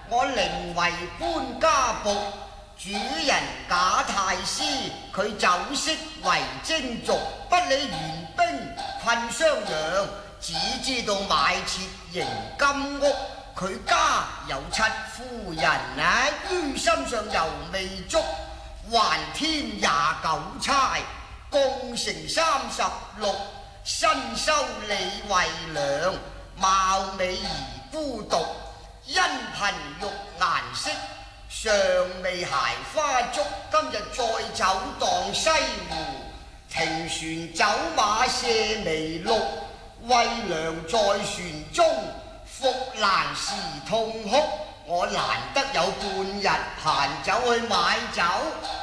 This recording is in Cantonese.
我寧為官家僕，主人賈太師佢酒色為精俗，不理援兵困襄陽，只知道買設營金屋。佢家有七夫人啊，於心上猶未足，還添29差，共成36，身收李惠娘，貌美而孤獨，因貧欲顏色，尚未鞋花足。今日再走蕩西湖，停船走馬射微鹿，惠娘在船中，復蘭時痛哭。我難得有半日閒走去買酒，